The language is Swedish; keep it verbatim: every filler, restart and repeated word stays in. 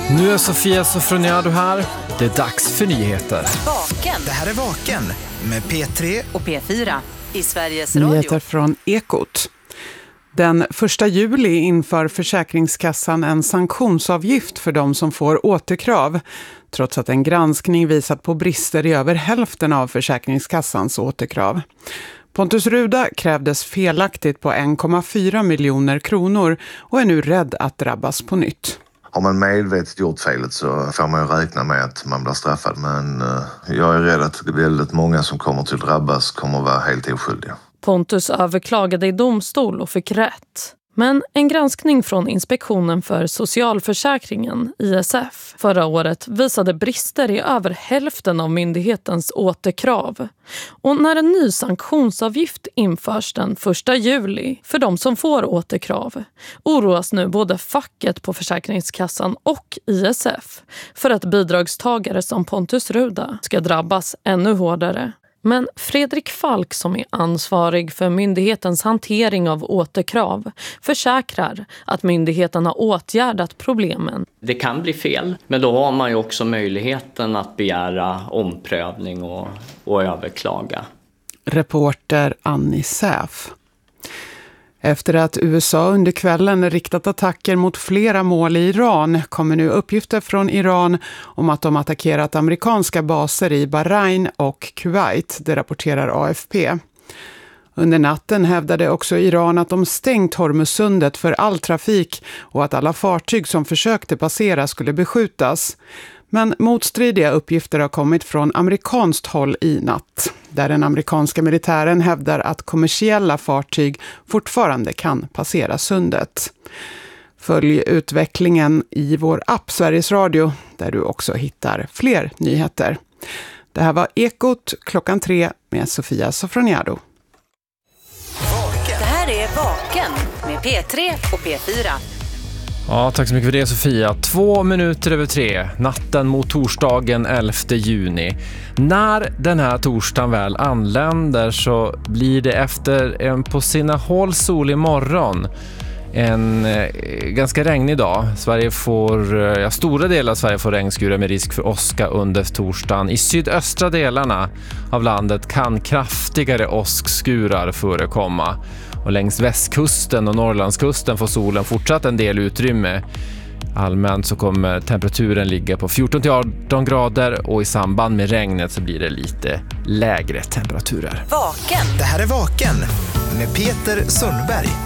Nu är Sofia Sofroniado här. Det är dags för nyheter. Vaken. Det här är Vaken med P tre och P fyra i Sveriges Radio. Nyheter från Ekot. Den första juli inför Försäkringskassan en sanktionsavgift för de som får återkrav, trots att en granskning visat på brister i över hälften av Försäkringskassans återkrav. Pontus Ruda krävdes felaktigt på en komma fyra miljoner kronor och är nu rädd att drabbas på nytt. Har man medvetet gjort felet så får man ju räkna med att man blir straffad. Men jag är rädd att väldigt många som kommer till drabbas kommer att vara helt oskyldiga. Pontus överklagade i domstol och fick rätt. Men en granskning från Inspektionen för socialförsäkringen, I S F, förra året visade brister i över hälften av myndighetens återkrav. Och när en ny sanktionsavgift införs den första juli för de som får återkrav oroas nu både facket på Försäkringskassan och I S F för att bidragstagare som Pontus Ruda ska drabbas ännu hårdare. Men Fredrik Falk, som är ansvarig för myndighetens hantering av återkrav, försäkrar att myndigheten har åtgärdat problemen. Det kan bli fel, men då har man ju också möjligheten att begära omprövning och, och överklaga. Reporter Annie Säf. Efter att U S A under kvällen riktat attacker mot flera mål i Iran kommer nu uppgifter från Iran om att de attackerat amerikanska baser i Bahrain och Kuwait, det rapporterar A F P. Under natten hävdade också Iran att de stängt Hormuzsundet för all trafik och att alla fartyg som försökte passera skulle beskjutas. Men motstridiga uppgifter har kommit från amerikanskt håll i natt, där den amerikanska militären hävdar att kommersiella fartyg fortfarande kan passera sundet. Följ utvecklingen i vår app Sveriges Radio, där du också hittar fler nyheter. Det här var Ekot klockan tre med Sofia Sofroniado. Det här är Vaken med P tre och P fyra. Ja, tack så mycket för det, Sofia. Två minuter över tre, natten mot torsdagen elfte juni. När den här torsdagen väl anländer så blir det efter en på sina håll solig morgon en eh, ganska regnig dag. Sverige får, ja, stora delar av Sverige får regnskurar med risk för åska under torsdagen. I sydöstra delarna av landet kan kraftigare åskskurar förekomma. Och längs västkusten och Norrlandskusten får solen fortsatt en del utrymme. Allmänt så kommer temperaturen ligga på fjorton till arton grader och i samband med regnet så blir det lite lägre temperaturer. Vaken. Det här är Vaken med Peter Sundberg.